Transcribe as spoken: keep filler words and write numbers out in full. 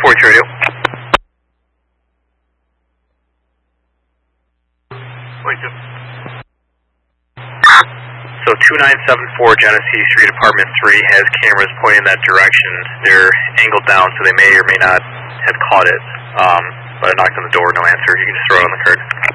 four radio. forty-two. So two nine seven four Genesee Street, Apartment three has cameras pointing that direction. They're angled down, so they may or may not have caught it. Um, but I knocked on the door, no answer. You can just throw it on the card.